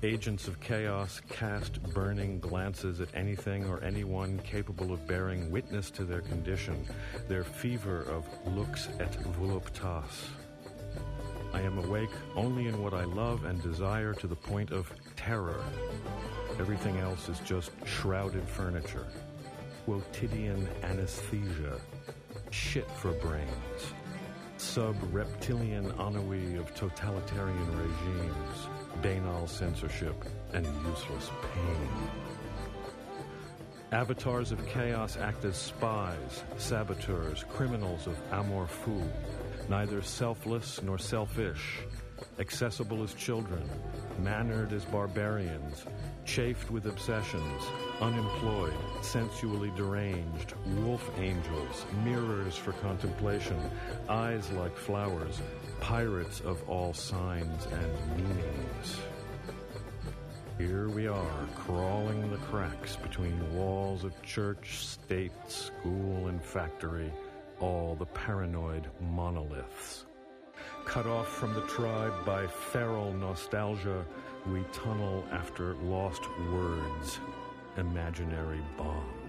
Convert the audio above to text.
Agents of chaos cast burning glances at anything or anyone capable of bearing witness to their condition, their fever of lux et voluptas. I am awake only in what I love and desire to the point of terror. Everything else is just shrouded furniture. Quotidian anesthesia. Shit for brains. Sub-reptilian ennui of totalitarian regimes. Banal censorship and useless pain. Avatars of chaos act as spies, saboteurs, criminals of amour fou. Neither selfless nor selfish, accessible as children, mannered as barbarians, chafed with obsessions, unemployed, sensually deranged, wolf angels, mirrors for contemplation, eyes like flowers, pirates of all signs and meanings. Here we are, crawling the cracks between walls of church, state, school, and factory, all the paranoid monoliths. Cut off from the tribe by feral nostalgia, we tunnel after lost words, imaginary bombs.